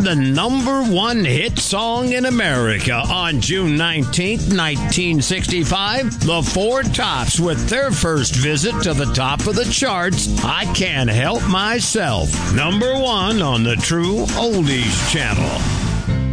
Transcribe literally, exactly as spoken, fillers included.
the number one hit song in America on June nineteenth, nineteen sixty-five. The Four Tops with their first visit to the top of the charts, I Can't Help Myself. Number one on the True Oldies Channel.